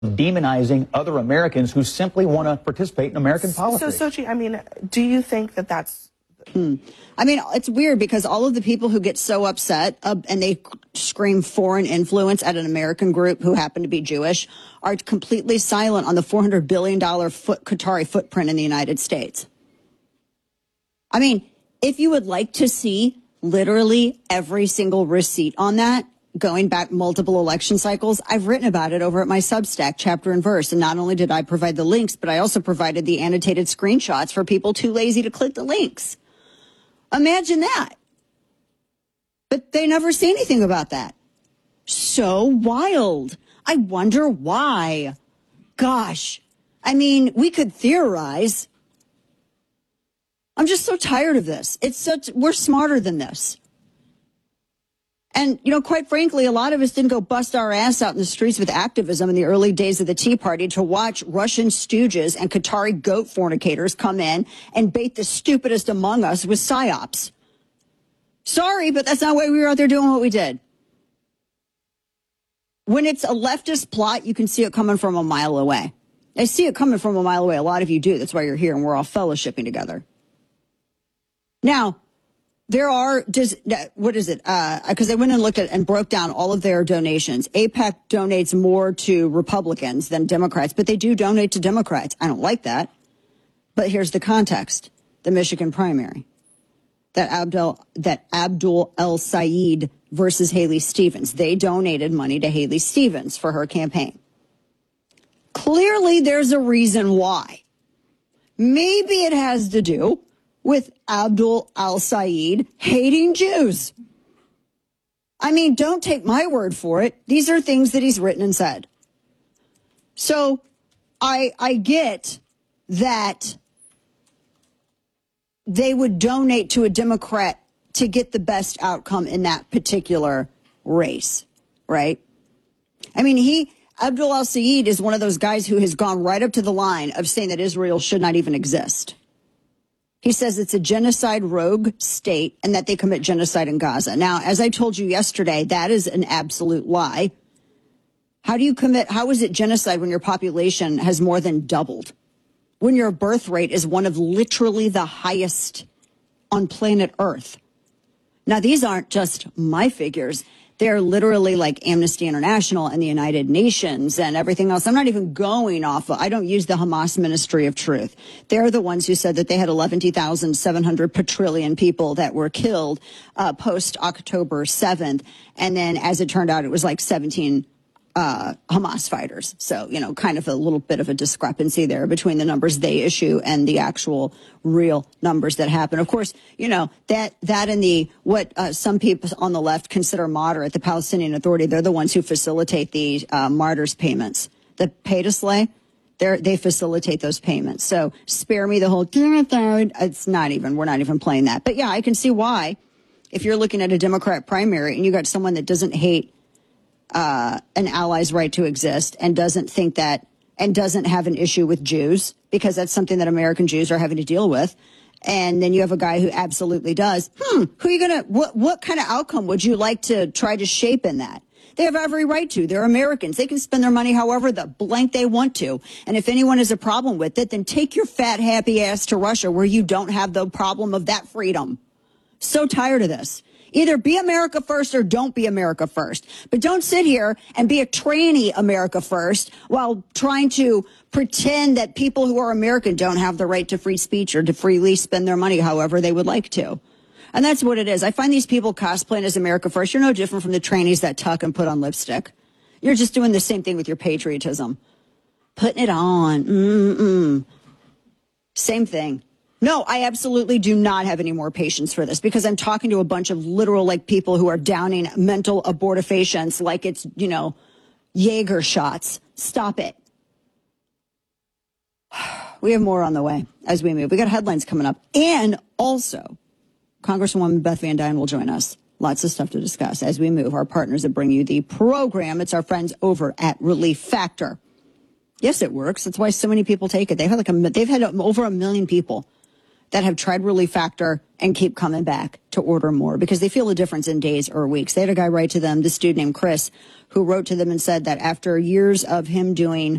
demonizing other Americans who simply want to participate in American politics. So, Sochi, I mean, do you think that that's... I mean, it's weird because all of the people who get so upset and they scream foreign influence at an American group who happen to be Jewish are completely silent on the $400 billion Qatari footprint in the United States. I mean, if you would like to see literally every single receipt on that, going back multiple election cycles, I've written about it over at my Substack, Chapter and Verse. And not only did I provide the links, but I also provided the annotated screenshots for people too lazy to click the links. Imagine that. But they never say anything about that. So wild. I wonder why. Gosh. I mean, we could theorize. I'm just so tired of this. We're smarter than this. And, you know, quite frankly, a lot of us didn't go bust our ass out in the streets with activism in the early days of the Tea Party to watch Russian stooges and Qatari goat fornicators come in and bait the stupidest among us with psyops. Sorry, but that's not why we were out there doing what we did. When it's a leftist plot, you can see it coming from a mile away. I see it coming from a mile away. A lot of you do. That's why you're here and we're all fellowshipping together. Now, there are, what is it? Because I went and looked at and broke down all of their donations. AIPAC donates more to Republicans than Democrats, but they do donate to Democrats. I don't like that. But here's the context. The Michigan primary. That Abdul El-Sayed versus Haley Stevens. They donated money to Haley Stevens for her campaign. Clearly, there's a reason why. Maybe it has to do with Abdul El-Sayed hating Jews. I mean, don't take my word for it. These are things that he's written and said. So I get that they would donate to a Democrat to get the best outcome in that particular race, right? I mean, Abdul El-Sayed is one of those guys who has gone right up to the line of saying that Israel should not even exist. He says it's a genocide rogue state and that they commit genocide in Gaza. Now, as I told you yesterday, that is an absolute lie. How is it genocide when your population has more than doubled? When your birth rate is one of literally the highest on planet Earth? Now, these aren't just my figures. They're literally like Amnesty International and the United Nations and everything else. I'm not even going I don't use the Hamas Ministry of Truth. They're the ones who said that they had 11,700 quadrillion people that were killed post October 7th. And then as it turned out, it was like 17 Hamas fighters. So, you know, kind of a little bit of a discrepancy there between the numbers they issue and the actual real numbers that happen. Of course, you know, that and what some people on the left consider moderate, the Palestinian Authority, they're the ones who facilitate the martyrs payments. The pay to slay, they facilitate those payments. So spare me the whole, it's not even, we're not even playing that. But yeah, I can see why, if you're looking at a Democrat primary and you got someone that doesn't hate an ally's right to exist and doesn't think that and doesn't have an issue with Jews, because that's something that American Jews are having to deal with. And then you have a guy who absolutely does. Who are you going to, what kind of outcome would you like to try to shape in that? They have every right to. They're Americans. They can spend their money however the blank they want to. And if anyone has a problem with it, then take your fat, happy ass to Russia where you don't have the problem of that freedom. So tired of this. Either be America first or don't be America first. But don't sit here and be a tranny America first while trying to pretend that people who are American don't have the right to free speech or to freely spend their money however they would like to. And that's what it is. I find these people cosplaying as America first. You're no different from the trannies that tuck and put on lipstick. You're just doing the same thing with your patriotism. Putting it on. Same thing. No, I absolutely do not have any more patience for this because I'm talking to a bunch of literal like people who are downing mental abortifacients like it's, you know, Jaeger shots. Stop it. We have more on the way as we move. We got headlines coming up. And also, Congresswoman Beth Van Duyne will join us. Lots of stuff to discuss as we move. Our partners that bring you the program. It's our friends over at Relief Factor. Yes, it works. That's why so many people take it. They've had over 1 million people that have tried Relief Factor and keep coming back to order more because they feel a difference in days or weeks. They had a guy write to them, this dude named Chris, who wrote to them and said that after years of him doing